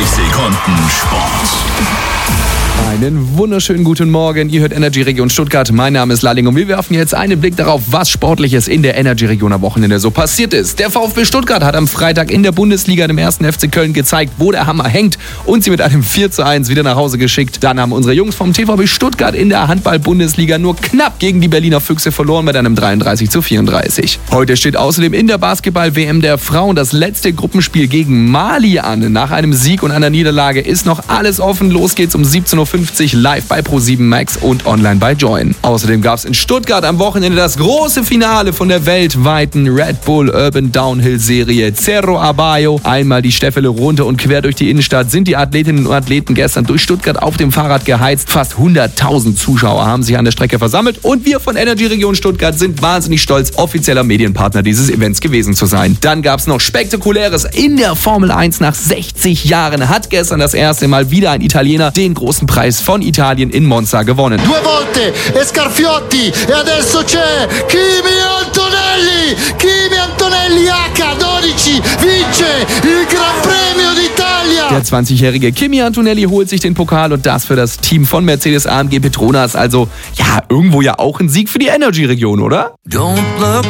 Sekunden Sport. Einen wunderschönen guten Morgen. Ihr hört Energy Region Stuttgart. Mein Name ist Lalling und wir werfen jetzt einen Blick darauf, was Sportliches in der Energy Region am Wochenende so passiert ist. Der VfB Stuttgart hat am Freitag in der Bundesliga dem 1. FC Köln gezeigt, wo der Hammer hängt und sie mit einem 4:1 wieder nach Hause geschickt. Dann haben unsere Jungs vom TVB Stuttgart in der Handball-Bundesliga nur knapp gegen die Berliner Füchse verloren mit einem 33:34. Heute steht außerdem in der Basketball-WM der Frauen das letzte Gruppenspiel gegen Mali an. Nach einem Sieg und einer Niederlage ist noch alles offen. Los geht's um 17:50 Uhr live bei Pro7 Max und online bei Join. Außerdem gab es in Stuttgart am Wochenende das große Finale von der weltweiten Red Bull Urban Downhill Serie Cerro Abajo. Einmal die Stäffele runter und quer durch die Innenstadt sind die Athletinnen und Athleten gestern durch Stuttgart auf dem Fahrrad geheizt. Fast 100.000 Zuschauer haben sich an der Strecke versammelt und wir von Energy Region Stuttgart sind wahnsinnig stolz, offizieller Medienpartner dieses Events gewesen zu sein. Dann gab es noch Spektakuläres in der Formel 1. Nach 60 Jahren hat gestern das erste Mal wieder ein Italiener den großen Preis von Italien in Monza gewonnen. 2 volte Scarfiotti e adesso c'è Kimi Antonelli H12 vince il Gran Premio d'Italia. Der 20-jährige Kimi Antonelli holt sich den Pokal und das für das Team von Mercedes AMG Petronas. Also ja, irgendwo ja auch ein Sieg für die Energy-Region, oder? Don't look